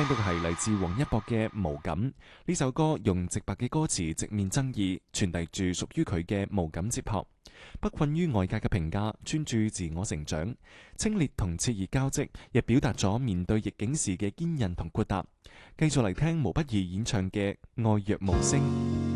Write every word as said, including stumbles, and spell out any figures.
聽到嘅係嚟自王一博嘅無感。呢首歌用直白嘅歌詞直面爭議，傳遞住屬於佢嘅無感哲學。不困於外界嘅評價，專注自我成長，清冽同熾熱交織，亦表達咗面對逆境時嘅堅韌同豁達。繼續嚟聽毛不易演唱嘅《愛若無聲》。